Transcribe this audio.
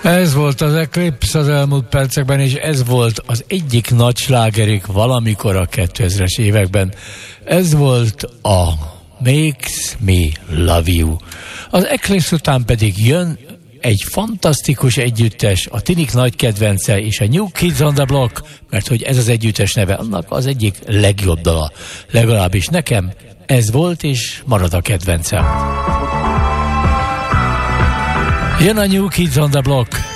Ez volt az Eclipse az elmúlt percekben, és ez volt az egyik nagy slágerük valamikor a 2000-es években. Ez volt a Makes Me Love You. Az Eclipse után pedig jön egy fantasztikus együttes, a tinik nagy kedvence és a New Kids on the Block, mert hogy ez az együttes neve, annak az egyik legjobb dala. Legalábbis nekem ez volt és marad a kedvencem. Jön a New Kids on the Block.